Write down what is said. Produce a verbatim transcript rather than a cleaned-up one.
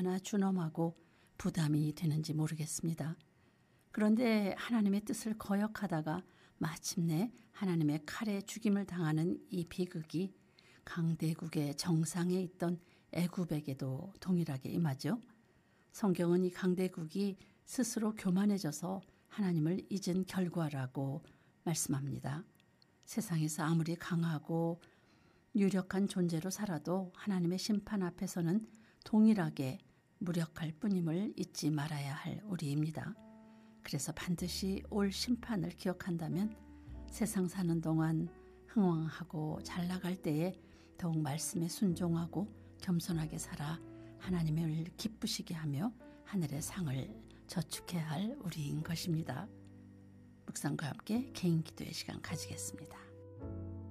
얼마나 준엄하고 부담이 되는지 모르겠습니다. 그런데 하나님의 뜻을 거역하다가 마침내 하나님의 칼에 죽임을 당하는 이 비극이 강대국의 정상에 있던 애굽에게도 동일하게 임하죠. 성경은 이 강대국이 스스로 교만해져서 하나님을 잊은 결과라고 말씀합니다. 세상에서 아무리 강하고 유력한 존재로 살아도 하나님의 심판 앞에서는 동일하게 무력할 뿐임을 잊지 말아야 할 우리입니다. 그래서 반드시 올 심판을 기억한다면 세상 사는 동안 흥왕하고 잘 나갈 때에 더욱 말씀에 순종하고 겸손하게 살아 하나님을 기쁘시게 하며 하늘의 상을 저축해야 할 우리인 것입니다. 묵상과 함께 개인 기도의 시간 가지겠습니다.